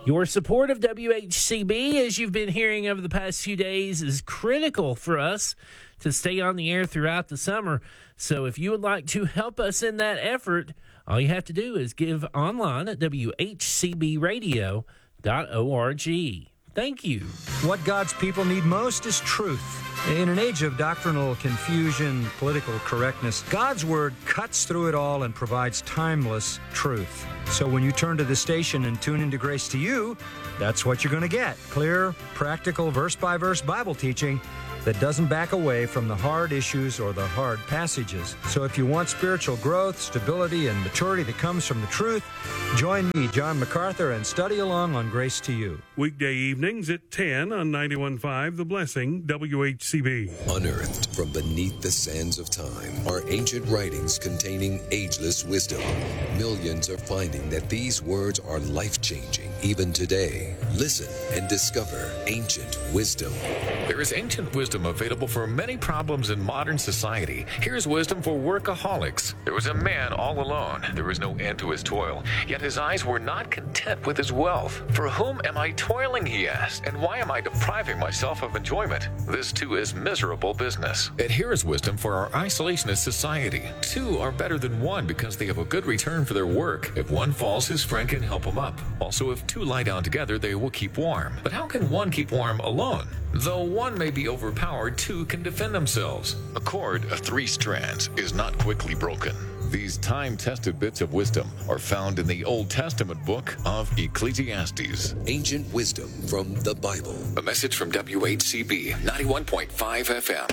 Your support of WHCB, as you've been hearing over the past few days, is critical for us to stay on the air throughout the summer. So if you would like to help us in that effort, all you have to do is give online at WHCBradio.org. Thank you. What God's people need most is truth. In an age of doctrinal confusion, political correctness, God's Word cuts through it all and provides timeless truth. So when you turn to the station and tune into Grace to You, that's what you're going to get. Clear, practical, verse-by-verse Bible teaching that doesn't back away from the hard issues or the hard passages. So if you want spiritual growth, stability, and maturity that comes from the truth, join me, John MacArthur, and study along on Grace to You. Weekday evenings at 10 on 91.5 The Blessing, WHCB. Unearthed from beneath the sands of time are ancient writings containing ageless wisdom. Millions are finding that these words are life-changing even today. Listen and discover ancient wisdom. There is ancient wisdom available for many problems in modern society. Here's wisdom for workaholics. There was a man all alone. There was no end to his toil, yet his eyes were not content with his wealth. For whom am I toiling, he asked, and why am I depriving myself of enjoyment? This too is miserable business. And here is wisdom for our isolationist society. Two are better than one because they have a good return for their work. If one falls, his friend can help him up. Also, if two lie down together, they will keep warm. But how can one keep warm alone? Though one may be overpowered, two can defend themselves. A cord of 3 strands is not quickly broken. These time-tested bits of wisdom are found in the Old Testament book of Ecclesiastes. Ancient wisdom from the Bible. A message from WHCB 91.5 FM.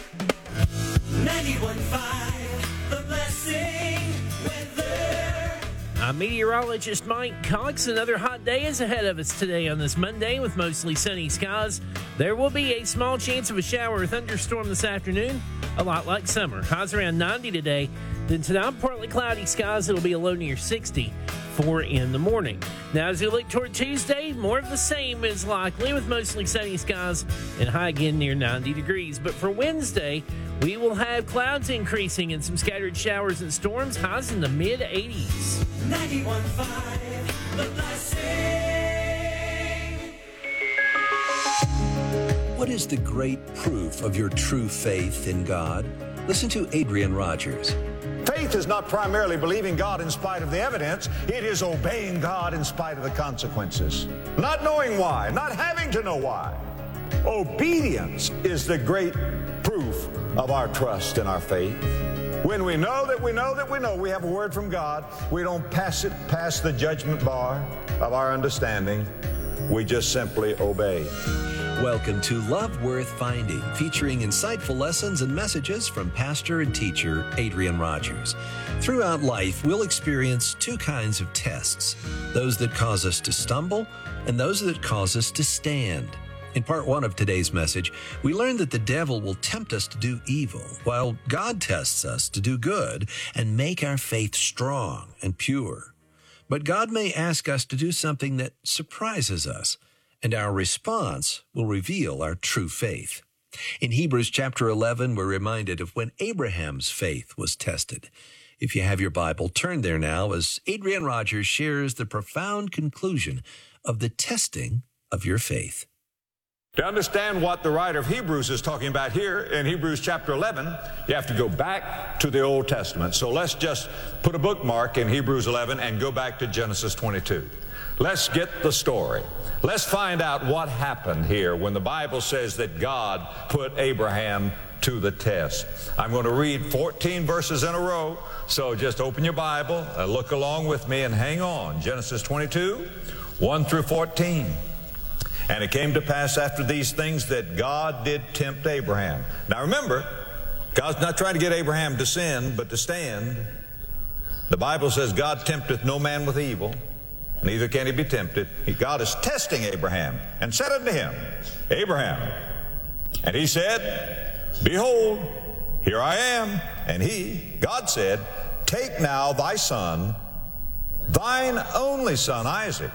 91.5 The Blessing weather. I'm meteorologist Mike Cox. Another hot day is ahead of us today on this Monday with mostly sunny skies. There will be a small chance of a shower or thunderstorm this afternoon, a lot like summer. Highs around 90 today. Then tonight, partly cloudy skies. It'll be a low near 60 in the morning. Now, as we look toward Tuesday, more of the same is likely with mostly sunny skies and high again near 90 degrees. But for Wednesday, we will have clouds increasing and some scattered showers and storms, highs in the mid-80s. 91.5 The Blessing. What is the great proof of your true faith in God? Listen to Adrian Rogers. Faith is not primarily believing God in spite of the evidence. It is obeying God in spite of the consequences. Not knowing why, not having to know why. Obedience is the great proof of our trust and our faith. When we know that we know that we know we have a word from God, we don't pass it past the judgment bar of our understanding. We just simply obey. Welcome to Love Worth Finding, featuring insightful lessons and messages from pastor and teacher Adrian Rogers. Throughout life, we'll experience 2 kinds of tests, those that cause us to stumble and those that cause us to stand. In part 1 of today's message, we learned that the devil will tempt us to do evil, while God tests us to do good and make our faith strong and pure. But God may ask us to do something that surprises us, and our response will reveal our true faith. In Hebrews chapter 11, we're reminded of when Abraham's faith was tested. If you have your Bible, turn there now as Adrian Rogers shares the profound conclusion of the testing of your faith. To understand what the writer of Hebrews is talking about here in Hebrews chapter 11, you have to go back to the Old Testament. So let's just put a bookmark in Hebrews 11 and go back to Genesis 22. Let's get the story. Let's find out what happened here when the Bible says that God put Abraham to the test. I'm going to read 14 verses in a row, so just open your Bible, look along with me, and hang on. Genesis 22, 1 through 14. And it came to pass after these things that God did tempt Abraham. Now remember, God's not trying to get Abraham to sin, but to stand. The Bible says God tempteth no man with evil, neither can he be tempted. God is testing Abraham and said unto him, Abraham. And he said, Behold, here I am. And God said, Take now thy son, thine only son Isaac,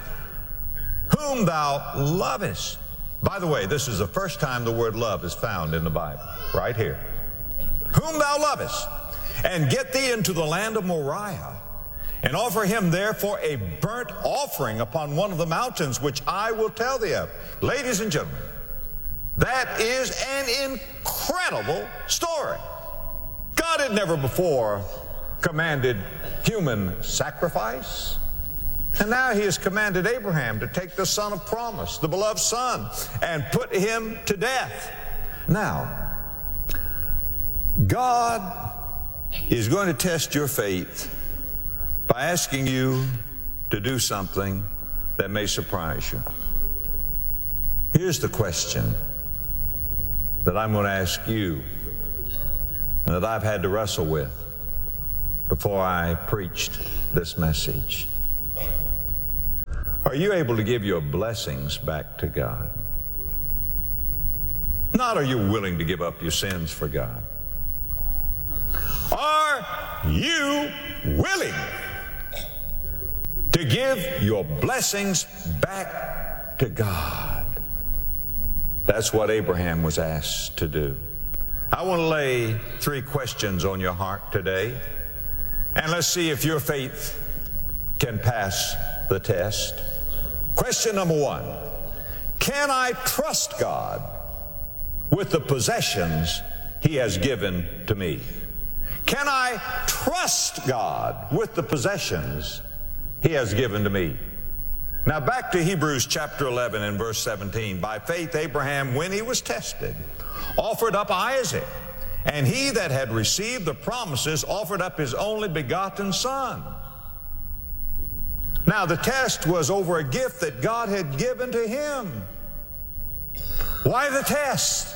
whom thou lovest. By the way, this is the first time the word love is found in the Bible, right here. Whom thou lovest, and get thee into the land of Moriah, and offer him therefore a burnt offering upon one of the mountains which I will tell thee of. Ladies and gentlemen, that is an incredible story. God had never before commanded human sacrifice. And now he has commanded Abraham to take the son of promise, the beloved son, and put him to death. Now, God is going to test your faith by asking you to do something that may surprise you. Here's the question that I'm going to ask you and that I've had to wrestle with before I preached this message. Are you able to give your blessings back to God? Not are you willing to give up your sins for God. Are you willing to give your blessings back to God? That's what Abraham was asked to do. I want to lay 3 questions on your heart today, and let's see if your faith can pass the test. Question number 1, can I trust God with the possessions he has given to me? Can I trust God with the possessions he has given to me? Now back to Hebrews chapter 11 and verse 17. By faith Abraham, when he was tested, offered up Isaac, and he that had received the promises offered up his only begotten son. Now the test was over a gift that God had given to him. Why the test?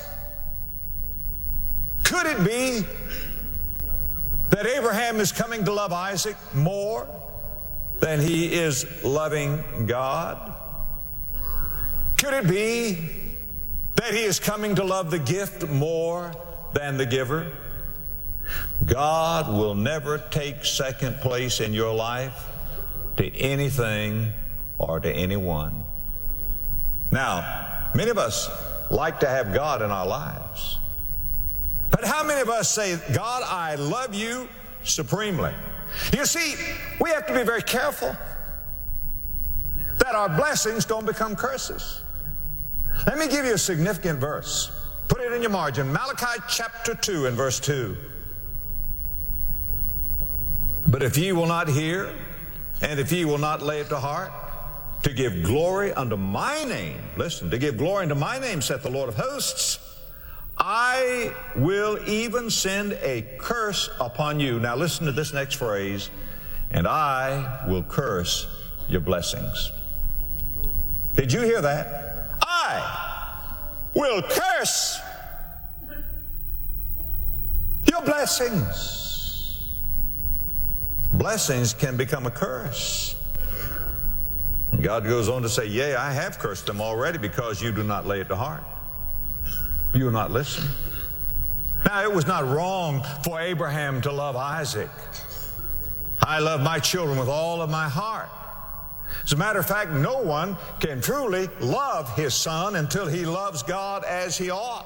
Could it be that Abraham is coming to love Isaac more than he is loving God? Could it be that he is coming to love the gift more than the giver? God will never take second place in your life to anything or to anyone. Now, many of us like to have God in our lives. But how many of us say, God, I love you supremely? You see, we have to be very careful that our blessings don't become curses. Let me give you a significant verse. Put it in your margin. Malachi chapter 2 and verse 2. But if ye will not hear, and if ye will not lay it to heart, to give glory unto my name, listen, to give glory unto my name, saith the Lord of hosts, I will even send a curse upon you. Now listen to this next phrase, and I will curse your blessings. Did you hear that? I will curse your blessings. Blessings can become a curse. God goes on to say, yea, I have cursed them already because you do not lay it to heart. You will not listen. Now, it was not wrong for Abraham to love Isaac. I love my children with all of my heart. As a matter of fact, no one can truly love his son until he loves God as he ought.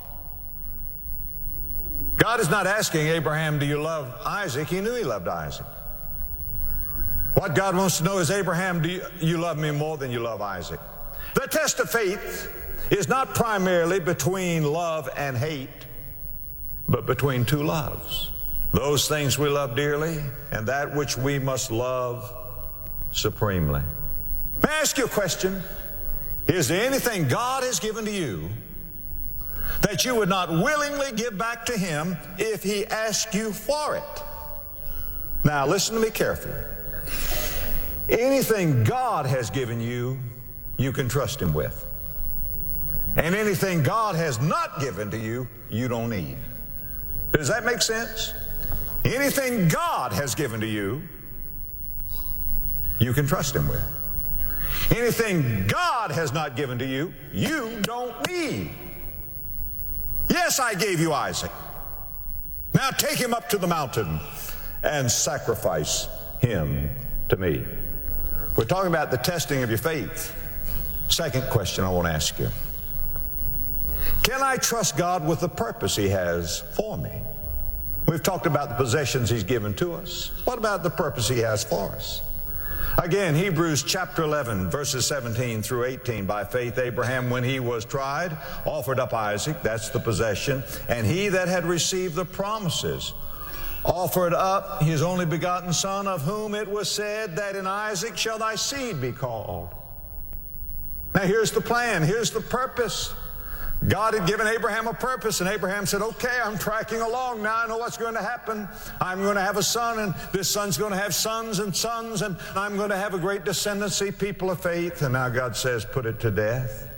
God is not asking Abraham, do you love Isaac? He knew he loved Isaac. What God wants to know is, Abraham, do you love me more than you love Isaac? The test of faith is not primarily between love and hate, but between two loves. Those things we love dearly and that which we must love supremely. May I ask you a question? Is there anything God has given to you that you would not willingly give back to him if he asked you for it? Now listen to me carefully. Anything God has given you, you can trust him with. And anything God has not given to you, you don't need. Does that make sense? Anything God has given to you, you can trust him with. Anything God has not given to you, you don't need. Yes, I gave you Isaac. Now take him up to the mountain and sacrifice him to me. We're talking about the testing of your faith. Second question I want to ask you. Can I trust God with the purpose he has for me? We've talked about the possessions he's given to us. What about the purpose he has for us? Again, Hebrews chapter 11, verses 17 through 18. By faith, Abraham, when he was tried, offered up Isaac, that's the possession, and he that had received the promises offered up his only begotten son, of whom it was said that in Isaac shall thy seed be called. Now here's the plan, here's the purpose. God had given Abraham a purpose, and Abraham said, okay, I'm tracking along now. I know what's going to happen. I'm going to have a son, and this son's going to have sons, and I'm going to have a great descendancy, people of faith. And now God says, put it to death.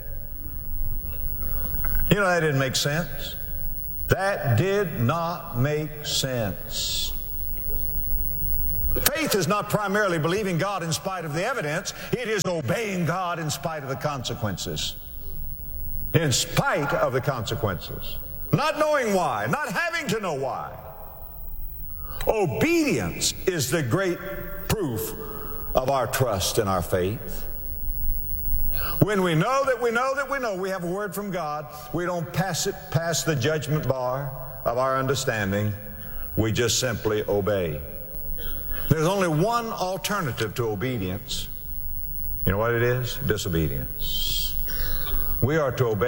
You know, that didn't make sense. That did not make sense. Faith is not primarily believing God in spite of the evidence. It is obeying God in spite of the consequences. In spite of the consequences. Not knowing why, not having to know why. Obedience is the great proof of our trust and our faith. When we know that we know that we know we have a word from God, we don't pass it past the judgment bar of our understanding. We just simply obey. There's only one alternative to obedience. You know what it is? Disobedience. We are to obey